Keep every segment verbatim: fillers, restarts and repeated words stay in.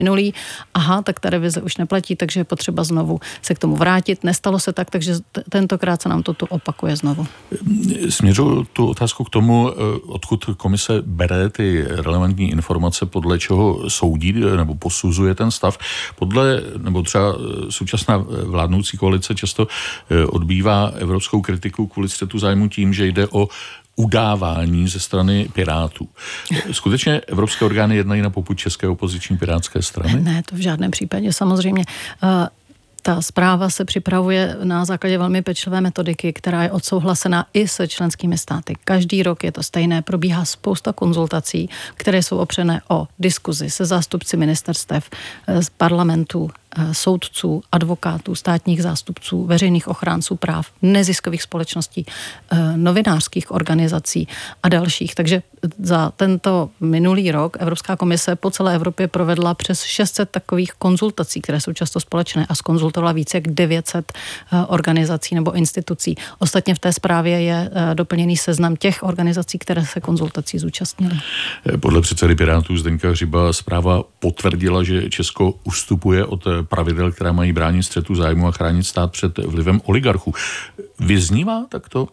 minulý. Aha, tak ta revize už neplatí, takže je potřeba znovu se k tomu vrátit. Nestalo se tak, takže t- tentokrát se nám to tu opakuje znovu. Směřuji tu otázku k tomu, odkud komise bere ty relevantní informace, podle čeho soudí nebo posuzuje ten stav. Podle, nebo třeba současná vládnoucí koalice často odbývá evropskou kritiku kvůli střetu zájmu tím, že jde o udávání ze strany Pirátů. Skutečně evropské orgány jednají na popud české opoziční pirátské strany? Ne, to v žádném případě samozřejmě. Ta zpráva se připravuje na základě velmi pečlivé metodiky, která je odsouhlasená i se členskými státy. Každý rok je to stejné, probíhá spousta konzultací, které jsou opřené o diskuzi se zástupci ministerstev, z parlamentů, soudců, advokátů, státních zástupců, veřejných ochránců práv, neziskových společností, novinářských organizací a dalších. Takže za tento minulý rok Evropská komise po celé Evropě provedla přes šest set takových konzultací, které jsou často společné, a zkonzultovala více jak devět set organizací nebo institucí. Ostatně v té zprávě je doplněný seznam těch organizací, které se konzultací zúčastnily. Podle předsedy Pirátů Zdeňka Hřiba zpráva potvrdila, že Česko ustupuje od pravidel, která mají bránit střetu zájmu a chránit stát před vlivem oligarchů. Vyznívá takto?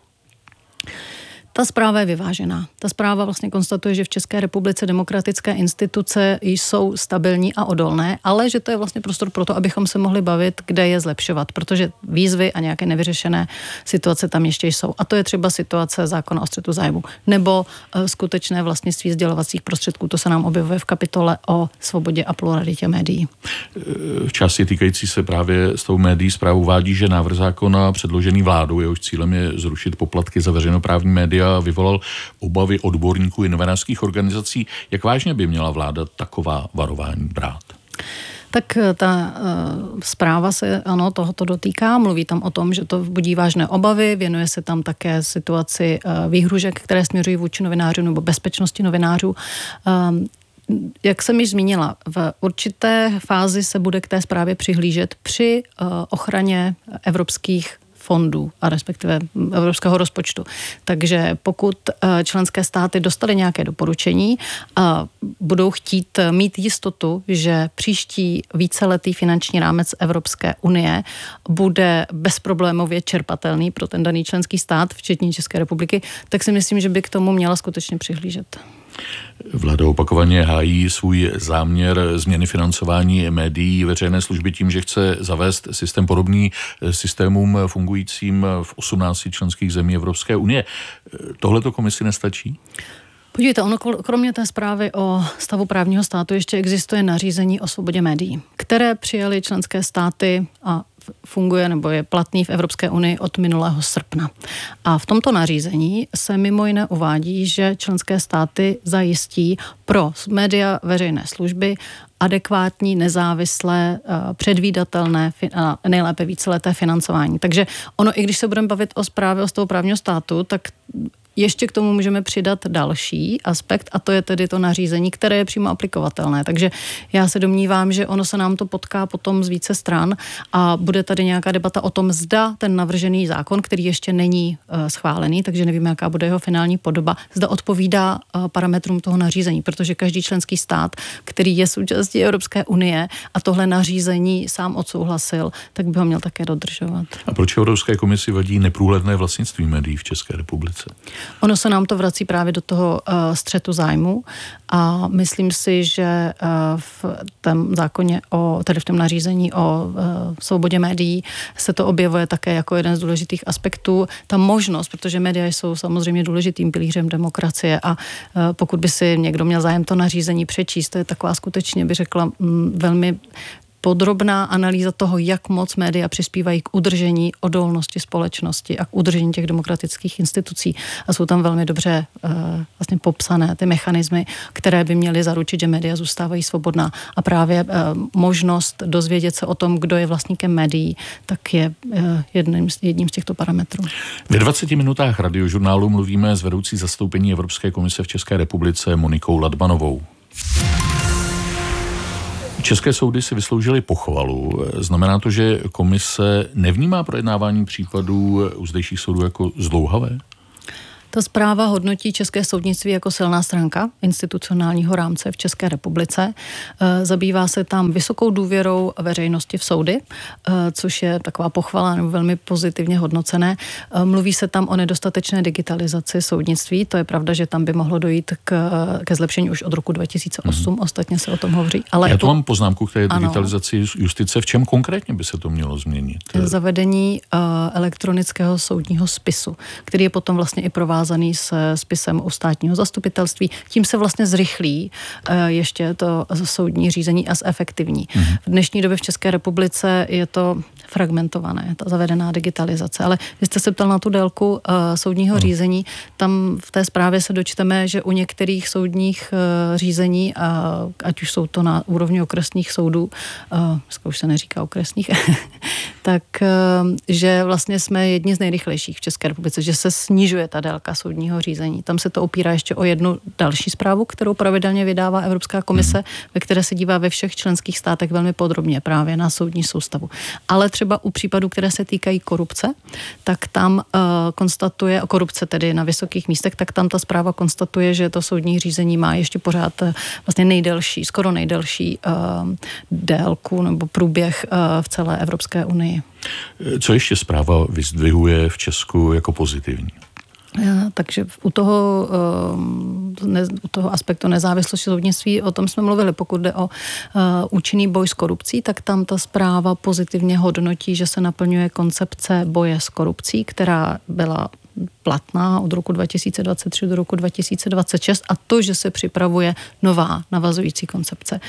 Ta zpráva je vyvážená. Ta zpráva vlastně konstatuje, že v České republice demokratické instituce jsou stabilní a odolné, ale že to je vlastně prostor pro to, abychom se mohli bavit, kde je zlepšovat, protože výzvy a nějaké nevyřešené situace tam ještě jsou. A to je třeba situace zákona o střetu zájmu nebo uh, skutečné vlastnictví sdělovacích prostředků. To se nám objevuje v kapitole o svobodě a pluralitě médií. V části týkající se právě s tou médií zprávu uvádí, že návrh zákona předložený vládou, jehož cílem je zrušit poplatky za veřejnoprávní média, vyvolal obavy odborníků i novinářských organizací. Jak vážně by měla vláda taková varování brát? Tak ta uh, zpráva se ano tohoto dotýká, mluví tam o tom, že to budí vážné obavy, věnuje se tam také situaci uh, výhružek, které směřují vůči novinářům nebo bezpečnosti novinářů. Um, Jak jsem již zmínila, v určité fázi se bude k té zprávě přihlížet při uh, ochraně evropských fondů a respektive evropského rozpočtu. Takže pokud členské státy dostaly nějaké doporučení a budou chtít mít jistotu, že příští víceletý finanční rámec Evropské unie bude bezproblémově čerpatelný pro ten daný členský stát, včetně České republiky, tak si myslím, že by k tomu měla skutečně přihlížet. Vláda opakovaně hájí svůj záměr změny financování médií veřejné služby tím, že chce zavést systém podobný systémům fungujícím v osmnácti členských zemí Evropské unie. Tohleto komisi nestačí? Podívejte, ono kromě té zprávy o stavu právního státu ještě existuje nařízení o svobodě médií, které přijaly členské státy a funguje nebo je platný v Evropské unii od minulého srpna. A v tomto nařízení se mimo jiné uvádí, že členské státy zajistí pro média veřejné služby adekvátní, nezávislé, předvídatelné, nejlépe víceleté financování. Takže ono, i když se budeme bavit o zprávě o stavu právního státu, tak ještě k tomu můžeme přidat další aspekt, a to je tedy to nařízení, které je přímo aplikovatelné. Takže já se domnívám, že ono se nám to potká potom z více stran a bude tady nějaká debata o tom, zda ten navržený zákon, který ještě není uh, schválený, takže nevíme, jaká bude jeho finální podoba, zda odpovídá uh, parametrům toho nařízení, protože každý členský stát, který je součástí Evropské unie a tohle nařízení sám odsouhlasil, tak by ho měl také dodržovat. A proč Evropské komisi vadí neprůhledné vlastnictví médií v České republice? Ono se nám to vrací právě do toho uh, střetu zájmu a myslím si, že uh, v tom zákoně, o, tedy v tom nařízení o uh, svobodě médií se to objevuje také jako jeden z důležitých aspektů. Ta možnost, protože média jsou samozřejmě důležitým pilířem demokracie a uh, pokud by si někdo měl zájem to nařízení přečíst, to je taková skutečně, by řekla, m, velmi podrobná analýza toho, jak moc média přispívají k udržení odolnosti společnosti a k udržení těch demokratických institucí. A jsou tam velmi dobře uh, vlastně popsané ty mechanismy, které by měly zaručit, že média zůstávají svobodná. A právě uh, možnost dozvědět se o tom, kdo je vlastníkem médií, tak je uh, jedním, jedním z těchto parametrů. Ve dvaceti minutách radiožurnálu mluvíme s vedoucí zastoupení Evropské komise v České republice Monikou Ladmanovou. České soudy si vysloužily pochvalu. Znamená to, že komise nevnímá projednávání případů u zdejších soudů jako zdlouhavé? Ta zpráva hodnotí české soudnictví jako silná stránka institucionálního rámce v České republice. Zabývá se tam vysokou důvěrou veřejnosti v soudy, což je taková pochvala nebo velmi pozitivně hodnocené. Mluví se tam o nedostatečné digitalizaci soudnictví. To je pravda, že tam by mohlo dojít k, ke zlepšení už od roku dva tisíce osm. Hmm. Ostatně se o tom hovoří. Ale Já tu to mám poznámku k té digitalizaci justice. V čem konkrétně by se to mělo změnit? Zavedení uh, elektronického soudního spisu, který je potom vlastně i provázaný s spisem u státního zastupitelství. Tím se vlastně zrychlí uh, ještě to soudní řízení a zefektivní. Mm-hmm. V dnešní době v České republice je to fragmentované, ta zavedená digitalizace. Ale vy jste se ptal na tu délku uh, soudního mm. řízení. Tam v té zprávě se dočteme, že u některých soudních uh, řízení, uh, ať už jsou to na úrovni okresních soudů, uh, už se neříká okresních, tak uh, že vlastně jsme jedni z nejrychlejších v České republice, že se snižuje ta délka soudního řízení. Tam se to opírá ještě o jednu další zprávu, kterou pravidelně vydává Evropská komise, mm. ve které se dívá ve všech členských státech velmi podrobně právě na soudní soustavu. Ale třeba u případů, které se týkají korupce, tak tam uh, konstatuje, korupce tedy na vysokých místech, tak tam ta zpráva konstatuje, že to soudní řízení má ještě pořád uh, vlastně nejdelší, skoro nejdelší uh, délku nebo průběh uh, v celé Evropské unii. Co ještě zpráva vyzdvihuje v Česku jako pozitivní? Takže u toho, ne, u toho aspektu nezávislosti soudnictví, o tom jsme mluvili, pokud jde o uh, účinný boj s korupcí, tak tam ta zpráva pozitivně hodnotí, že se naplňuje koncepce boje s korupcí, která byla platná od roku dva tisíce dvacet tři do roku dva tisíce dvacet šest a to, že se připravuje nová navazující koncepce.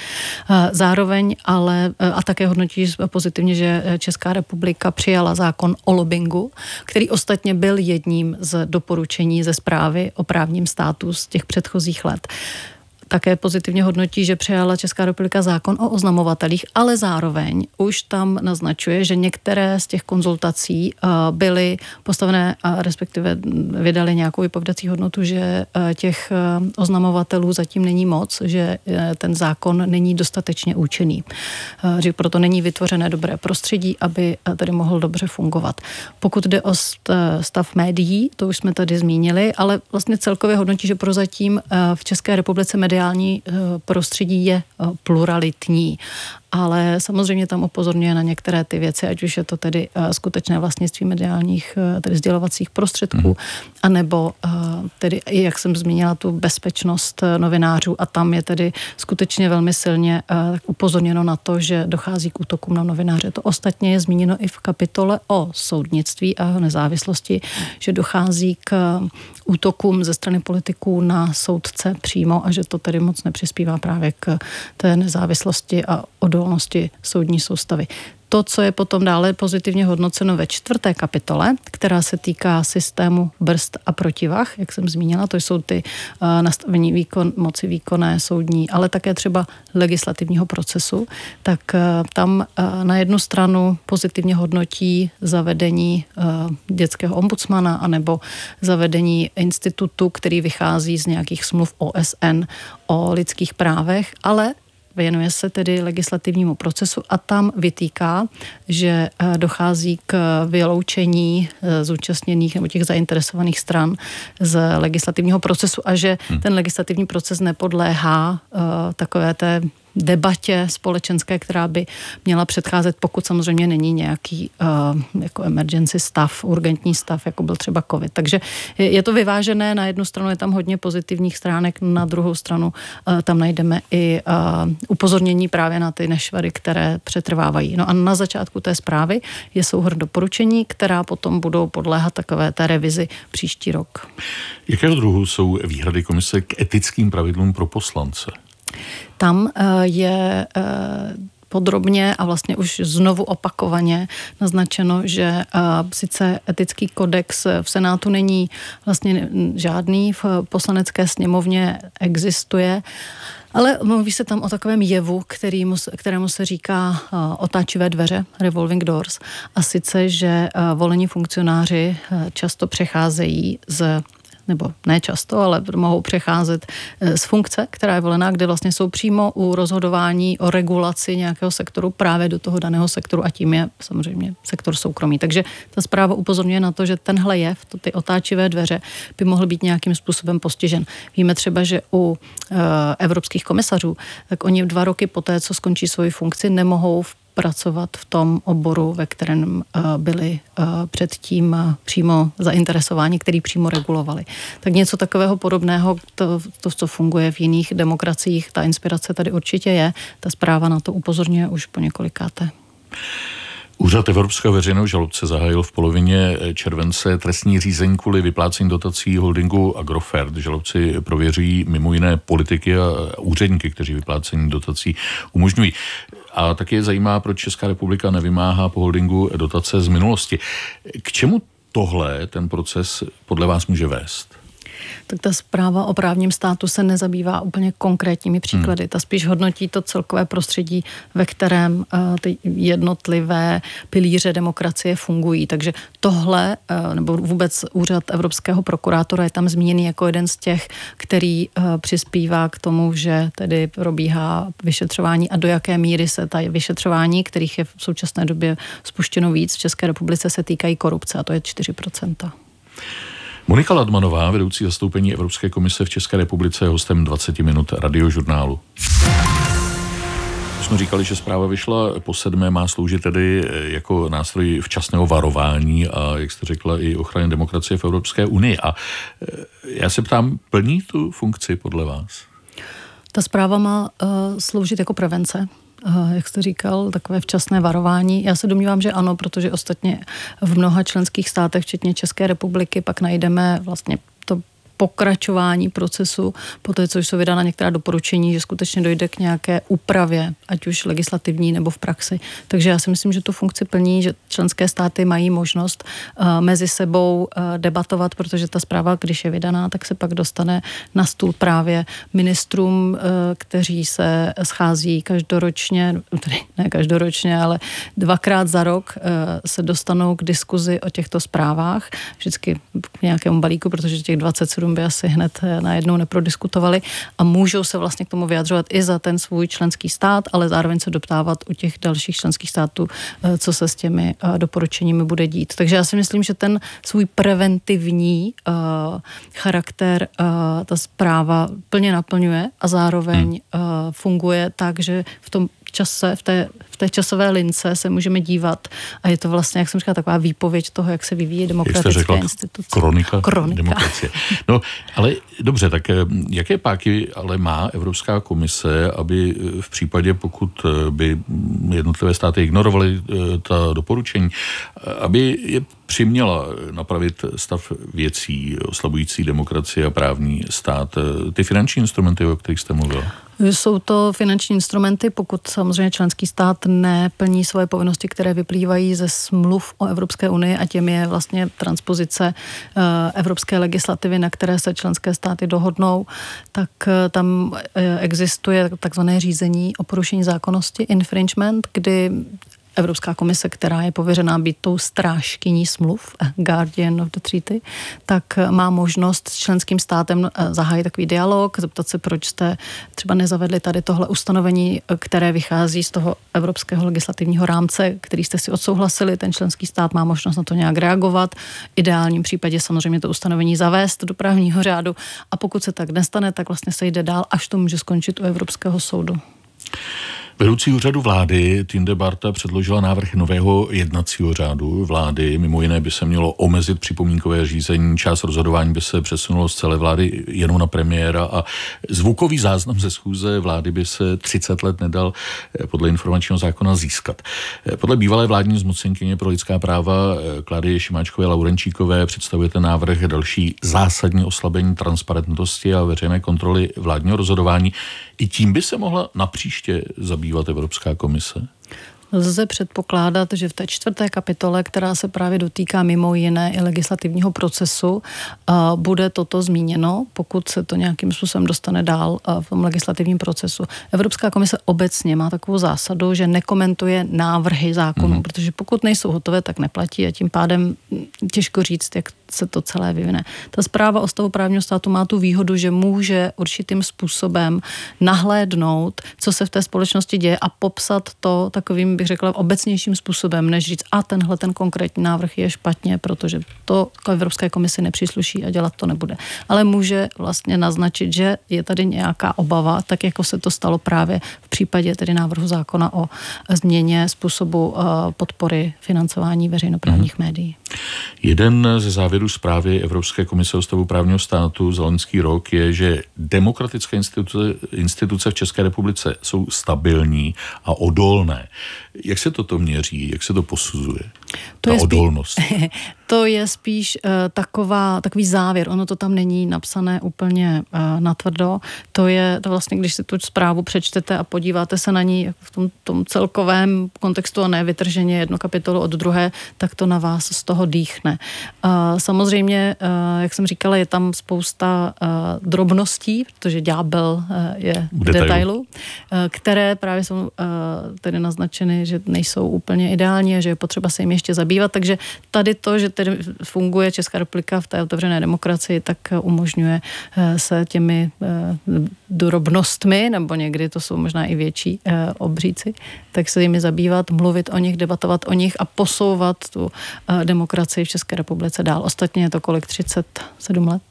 Zároveň ale a také hodnotí pozitivně, že Česká republika přijala zákon o lobbingu, který ostatně byl jedním z doporučení ze zprávy o právním státu z těch předchozích let. Také pozitivně hodnotí, že přijala Česká republika zákon o oznamovatelích, ale zároveň už tam naznačuje, že některé z těch konzultací byly postavené a respektive vydali nějakou vypovědací hodnotu, že těch oznamovatelů zatím není moc, že ten zákon není dostatečně účinný. Že proto není vytvořené dobré prostředí, aby tady mohl dobře fungovat. Pokud jde o stav médií, to už jsme tady zmínili, ale vlastně celkově hodnotí, že prozatím v České republice mediální prostředí je pluralitní, ale samozřejmě tam upozorňuje na některé ty věci, ať už je to tedy skutečné vlastnictví mediálních, tedy sdělovacích prostředků, mm. anebo tedy, jak jsem zmínila, tu bezpečnost novinářů a tam je tedy skutečně velmi silně upozorněno na to, že dochází k útokům na novináře. To ostatně je zmíněno i v kapitole o soudnictví a nezávislosti, že dochází k útokům ze strany politiků na soudce přímo a že to tedy moc nepřispívá právě k té nezávislosti a odolnosti soudní soustavy. To, co je potom dále pozitivně hodnoceno ve čtvrté kapitole, která se týká systému brzd a protivah, jak jsem zmínila, to jsou ty uh, nastavení výkon, moci výkonné, soudní, ale také třeba legislativního procesu, tak uh, tam uh, na jednu stranu pozitivně hodnotí zavedení uh, dětského ombudsmana anebo zavedení institutu, který vychází z nějakých smluv O S N o lidských právech, ale věnuje se tedy legislativnímu procesu a tam vytýká, že dochází k vyloučení zúčastněných nebo těch zainteresovaných stran z legislativního procesu a že hmm. ten legislativní proces nepodléhá uh, takové té debatě společenské, která by měla předcházet, pokud samozřejmě není nějaký uh, jako emergency stav, urgentní stav, jako byl třeba covid. Takže je, je to vyvážené, na jednu stranu je tam hodně pozitivních stránek, na druhou stranu uh, tam najdeme i uh, upozornění právě na ty nešvary, které přetrvávají. No a na začátku té zprávy je souhrn doporučení, která potom budou podléhat takové té revizi příští rok. Jakého druhu jsou výhrady komise k etickým pravidlům pro poslance? Tam je podrobně a vlastně už znovu opakovaně naznačeno, že sice etický kodex v Senátu není vlastně žádný, v poslanecké sněmovně existuje, ale mluví se tam o takovém jevu, kterému, kterému se říká otáčivé dveře, revolving doors, a sice, že volení funkcionáři často přecházejí z nebo ne často, ale mohou přecházet z funkce, která je volená, kde vlastně jsou přímo u rozhodování o regulaci nějakého sektoru právě do toho daného sektoru a tím je samozřejmě sektor soukromý. Takže ta zpráva upozorňuje na to, že tenhle jev, to ty otáčivé dveře, by mohl být nějakým způsobem postižen. Víme třeba, že u e, evropských komisařů, tak oni dva roky poté, co skončí svoji funkci, nemohou pracovat v tom oboru, ve kterém byli předtím přímo zainteresováni, který přímo regulovali. Tak něco takového podobného, to, to, co funguje v jiných demokraciích, ta inspirace tady určitě je. Ta zpráva na to upozorňuje už po několikáté. Úřad Evropského veřejného žalobce zahájil v polovině července trestní řízení kvůli vyplácení dotací holdingu Agrofert. Žalobci prověří mimo jiné politiky a úředníky, kteří vyplácení dotací umožňují. A taky je zajímá, proč Česká republika nevymáhá po holdingu dotace z minulosti. K čemu tohle ten proces podle vás může vést? Tak ta zpráva o právním státu se nezabývá úplně konkrétními příklady. Ta spíš hodnotí to celkové prostředí, ve kterém uh, ty jednotlivé pilíře demokracie fungují. Takže tohle, uh, nebo vůbec úřad Evropského prokurátora je tam zmíněný jako jeden z těch, který uh, přispívá k tomu, že tedy probíhá vyšetřování a do jaké míry se ta vyšetřování, kterých je v současné době spuštěno víc v České republice, se týkají korupce a to je čtyři procenta. Monika Ladmanová, vedoucí zastoupení Evropské komise v České republice, je hostem dvacet minut Radiožurnálu. Jsme říkali, že zpráva vyšla po sedmé, má sloužit tedy jako nástroj včasného varování a, jak jste řekla, i ochrany demokracie v Evropské unii. A já se ptám, plní tu funkci podle vás? Ta zpráva má uh, sloužit jako prevence. Jak jste říkal, takové včasné varování. Já se domnívám, že ano, protože ostatně v mnoha členských státech, včetně České republiky, pak najdeme vlastně to pokračování procesu, poté, co jsou vydána některá doporučení, že skutečně dojde k nějaké úpravě, ať už legislativní nebo v praxi. Takže já si myslím, že tu funkci plní, že členské státy mají možnost uh, mezi sebou uh, debatovat, protože ta zpráva, když je vydaná, tak se pak dostane na stůl právě ministrům, uh, kteří se schází každoročně, tedy ne každoročně, ale dvakrát za rok uh, se dostanou k diskuzi o těchto zprávách, vždycky k nějakému balíku, protože těch dvacet sedm by asi hned najednou neprodiskutovali a můžou se vlastně k tomu vyjadřovat i za ten svůj členský stát, ale zároveň se doptávat u těch dalších členských států, co se s těmi doporučeními bude dít. Takže já si myslím, že ten svůj preventivní uh, charakter uh, ta zpráva plně naplňuje a zároveň uh, funguje tak, že v tom čase, v té, v té časové lince se můžeme dívat a je to vlastně, jak jsem říkala, taková výpověď toho, jak se vyvíjí demokratické řekla, instituce. Kronika, kronika demokracie. No, ale dobře, tak jaké páky ale má Evropská komise, aby v případě, pokud by jednotlivé státy ignorovaly ta doporučení, aby je přiměla napravit stav věcí oslabující demokracii a právní stát. Ty finanční instrumenty, o kterých jste mluvila? Jsou to finanční instrumenty, pokud samozřejmě členský stát neplní svoje povinnosti, které vyplývají ze smluv o Evropské unii a těm je vlastně transpozice evropské legislativy, na které se členské státy dohodnou, tak tam existuje takzvané řízení o porušení zákonnosti, infringement, kdy Evropská komise, která je pověřená být tou strážkyní smluv, Guardian of the Treaty, tak má možnost s členským státem zahájit takový dialog, zeptat se, proč jste třeba nezavedli tady tohle ustanovení, které vychází z toho evropského legislativního rámce, který jste si odsouhlasili, ten členský stát má možnost na to nějak reagovat, v ideálním případě samozřejmě to ustanovení zavést do právního řádu a pokud se tak nestane, tak vlastně se jde dál, až to může skončit u Evropského soudu. Vedoucí úřadu vlády Tinde Barta předložila návrh nového jednacího řádu vlády. Mimo jiné by se mělo omezit připomínkové řízení, část rozhodování by se přesunulo z celé vlády jenom na premiéra a zvukový záznam ze schůze vlády by se třicet let nedal podle informačního zákona získat. Podle bývalé vládní zmocněnkyně pro lidská práva Kláry Šimáčkové Laurenčíkové představuje ten návrh další zásadní oslabení transparentnosti a veřejné kontroly vládního rozhodování. I tím by se mohla napříště zabývat Evropská komise? lze předpokládat, že v té čtvrté kapitole, která se právě dotýká mimo jiné i legislativního procesu, bude toto zmíněno, pokud se to nějakým způsobem dostane dál v tom legislativním procesu. Evropská komise obecně má takovou zásadu, že nekomentuje návrhy zákonů, mm. protože pokud nejsou hotové, tak neplatí a tím pádem těžko říct, jak se to celé vyvine. Ta zpráva o stavu právního státu má tu výhodu, že může určitým způsobem nahlédnout, co se v té společnosti děje a popsat to takovým, bych řekla, obecnějším způsobem, než říct, a tenhle ten konkrétní návrh je špatně, protože to Evropské komisi nepřísluší a dělat to nebude. Ale může vlastně naznačit, že je tady nějaká obava, tak jako se to stalo právě v případě tedy návrhu zákona o změně způsobu podpory financování veřejnoprávních mm. médií. Jeden ze závěrů zprávy Evropské komise o stavu právního státu za loňský rok je, že demokratické instituce, instituce v České republice jsou stabilní a odolné. Jak se toto měří? Jak se to posuzuje? To Ta je odolnost. Spíš, to je spíš uh, taková, takový závěr. Ono to tam není napsané úplně uh, natvrdo. To je to vlastně, když si tu zprávu přečtete a podíváte se na ní v tom, tom celkovém kontextu a ne vytrženě jednu kapitolu od druhé, tak to na vás z toho dýchne. Uh, samozřejmě, uh, jak jsem říkala, je tam spousta uh, drobností, protože ďábel uh, je v detailu, detailu uh, které právě jsou uh, tedy naznačeny, že nejsou úplně ideální a že je potřeba se jim ještě zabývat. Takže tady to, že tedy funguje Česká republika v té otevřené demokracii, tak umožňuje se těmi drobnostmi, nebo někdy to jsou možná i větší obříci, tak se jimi zabývat, mluvit o nich, debatovat o nich a posouvat tu demokracii v České republice dál. Ostatně je to kolik? třicet sedm let?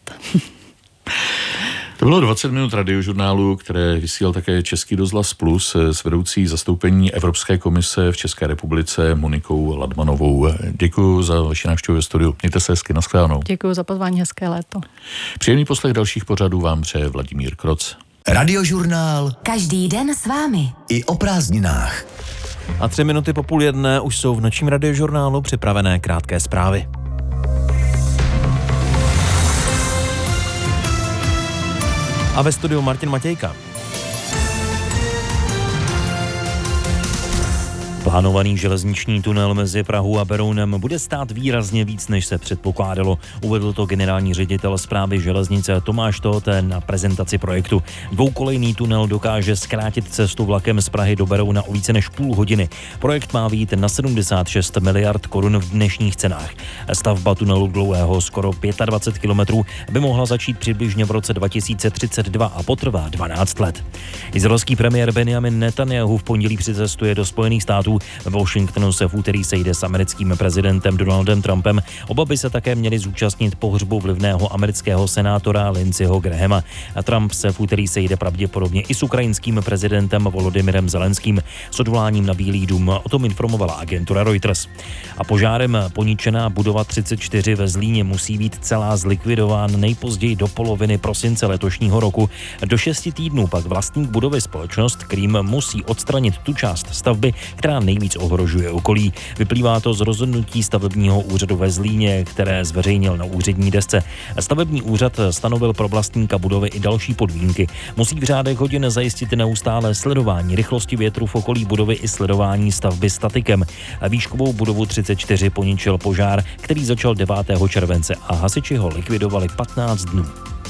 To bylo dvacet minut radiožurnálu, které vysílal také Český rozhlas Plus s vedoucí zastoupení Evropské komise v České republice Monikou Ladmanovou. Děkuji za vaši návštěvu ve studiu. Mějte se hezky, nashledanou. Děkuji za pozvání, hezké léto. Příjemný poslech dalších pořadů vám přeje Vladimír Kroc. Radiožurnál. Každý den s vámi. I o prázdninách. A tři minuty po půl jedné už jsou v nočním radiožurnálu připravené krátké zprávy. A ve studiu Martin Matějka. Plánovaný železniční tunel mezi Prahou a Berounem bude stát výrazně víc, než se předpokládalo. Uvedl to generální ředitel správy železnice Tomáš Tóth na prezentaci projektu. Dvoukolejný tunel dokáže zkrátit cestu vlakem z Prahy do Berouna o více než půl hodiny. Projekt má vyjít na sedmdesát šest miliard korun v dnešních cenách. Stavba tunelu dlouhého skoro dvacet pět kilometrů by mohla začít přibližně v roce dva tisíce třicet dva a potrvá dvanáct let. Izraelský premiér Benjamin Netanjahu v pondělí přicestuje do Spojených států. V Washingtonu se v úterý sejde s americkým prezidentem Donaldem Trumpem. Oba by se také měli zúčastnit pohřbu vlivného amerického senátora Lindseyho Grahama. A Trump se v úterý sejde pravděpodobně i s ukrajinským prezidentem Volodymyrem Zelenským s odvoláním na Bílý dům. O tom informovala agentura Reuters. A požárem poničená budova třicet čtyři ve Zlíně musí být celá zlikvidován nejpozději do poloviny prosince letošního roku. Do šesti týdnů pak vlastník budovy společnost, kterým musí odstranit tu část stavby, která nejvíc ohrožuje okolí. Vyplývá to z rozhodnutí stavebního úřadu ve Zlíně, které zveřejnil na úřední desce. Stavební úřad stanovil pro vlastníka budovy i další podmínky. Musí v řádech hodin zajistit neustále sledování rychlosti větru v okolí budovy i sledování stavby statikem. Výškovou budovu třicet čtyři poničil požár, který začal devátého července a hasiči ho likvidovali patnáct dnů.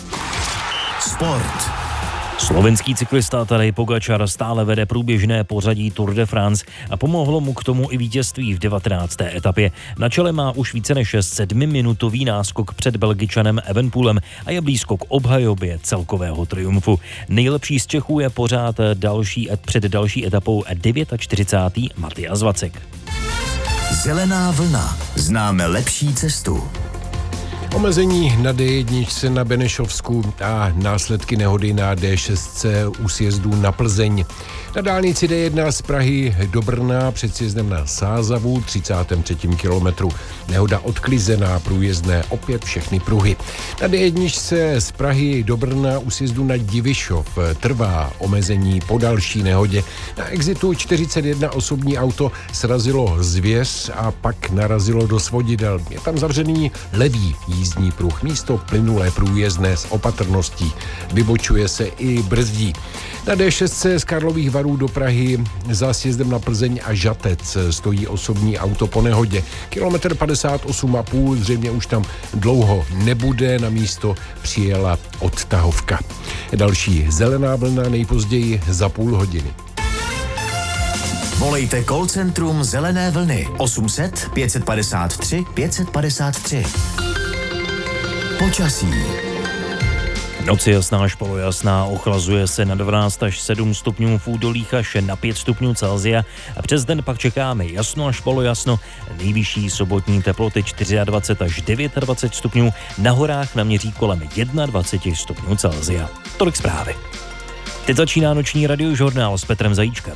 Sport. Slovenský cyklista Tadej Pogačar stále vede průběžné pořadí Tour de France a pomohlo mu k tomu i vítězství v devatenácté etapě. Na čele má už více než sedmiminutový náskok před Belgičanem Evenepoelem a je blízko k obhajobě celkového triumfu. Nejlepší z Čechů je pořád další, před další etapou čtyřicátý devátý Matias Vacek. Zelená vlna. Známe lepší cestu. Omezení na D jedna na Benešovsku a následky nehody na D šest u sjezdu na Plzeň. Na dálnici D jedna z Prahy do Brna před sjezdem na Sázavu třicátém třetím kilometru. Nehoda odklizená, průjezdné opět všechny pruhy. Na D jedna z Prahy do Brna u sjezdu na Divišov trvá omezení po další nehodě. Na exitu čtyřicet jedna osobní auto srazilo zvěř a pak narazilo do svodidel. Je tam zavřený levý jízdní pruh, místo plynulé průjezdné s opatrností. Vybočuje se i brzdí. Na D šest z Karlových Varů do Prahy za sjezdem na Plzeň a Žatec stojí osobní auto po nehodě. Kilometr padesát osm a půl, zřejmě už tam dlouho nebude, na místo přijela odtahovka. Další zelená vlna nejpozději za půl hodiny. Volejte call centrum Zelené vlny osm set pět padesát tři pět padesát tři. Počasí. Noci jasná až polojasná, ochlazuje se na dvanáct až sedm stupňů v údolích až na pět stupňů Celsia a přes den pak čekáme jasno až polojasno, nejvyšší sobotní teploty dvacet čtyři až dvacet devět stupňů, na horách naměří kolem dvacet jedna stupňů Celsia. Tolik zprávy. Teď začíná noční radiožurnál s Petrem Zajíčkem.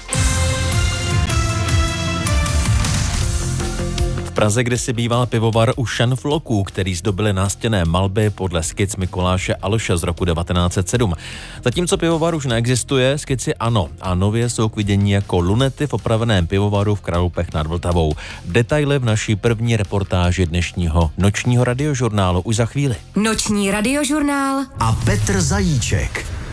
V Praze kdysi býval pivovar u Šanfloků, který zdobily nástěnné malby podle skic Mikuláše Alša z roku devatenáct set sedm. Zatímco pivovar už neexistuje, skici ano a nově jsou k vidění jako lunety v opraveném pivovaru v Kralupech nad Vltavou. Detaily v naší první reportáži dnešního nočního radiožurnálu už za chvíli. Noční radiožurnál A Petr Zajíček.